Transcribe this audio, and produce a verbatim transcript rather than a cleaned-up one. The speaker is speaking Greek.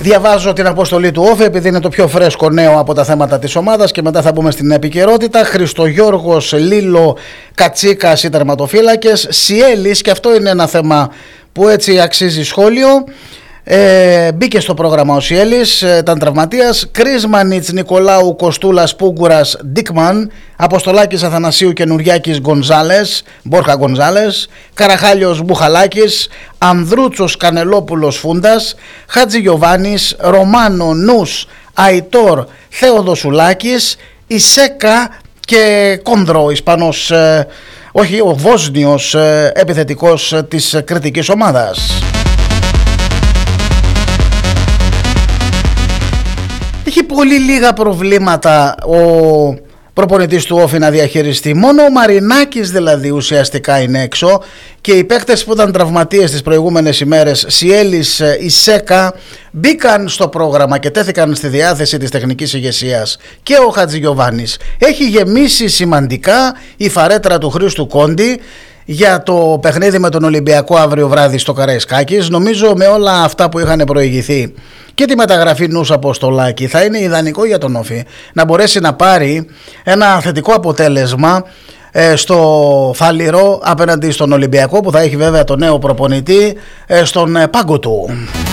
Διαβάζω την αποστολή του Όφη επειδή είναι το πιο φρέσκο νέο από τα θέματα της ομάδας και μετά θα μπούμε στην επικαιρότητα. Χριστογιώργος, Λίλο, Κατσίκας οι τερματοφύλακες, Σιέλης, και αυτό είναι ένα θέμα που έτσι αξίζει σχόλιο. Ε, μπήκε στο πρόγραμμα ο Σιέλης, ε, ήταν τραυματίας. Κρίσμανιτς, Νικολάου, Κοστούλας, Πούγκουρας, Ντίκμαν, Αποστολάκης, Αθανασίου, Καινουριάκης, Γκονζάλες, Μπόρχα Γκονζάλες, Καραχάλιος, Μπουχαλάκης, Ανδρούτσος, Κανελόπουλος, Φούντας, Χατζηγιοβάνης, Ρωμάνο, Νους, Αϊτόρ, Θεοδοσουλάκης, Ισέκα και Κόνδρο, ο Ισπανός, ε, όχι ο Βόσνιος ε, επιθετικός ε, της κριτικής ομάδας. Έχει πολύ λίγα προβλήματα ο προπονητής του Όφη να διαχειριστεί. Μόνο ο Μαρινάκης δηλαδή ουσιαστικά είναι έξω και οι παίκτες που ήταν τραυματίες τις προηγούμενες ημέρες, Σιέλης, Ισέκα, μπήκαν στο πρόγραμμα και τέθηκαν στη διάθεση της τεχνικής ηγεσίας. Και ο Χατζηγιοβάνης. Έχει γεμίσει σημαντικά η φαρέτρα του Χρήστου Κόντι για το παιχνίδι με τον Ολυμπιακό αύριο βράδυ στο Καραϊσκάκης. Νομίζω με όλα αυτά που είχαν προηγηθεί και τη μεταγραφή Νους Αποστολάκη θα είναι ιδανικό για τον Όφη να μπορέσει να πάρει ένα θετικό αποτέλεσμα ε, στο Φάληρο απέναντι στον Ολυμπιακό, που θα έχει βέβαια τον νέο προπονητή ε, στον ε, πάγκο του.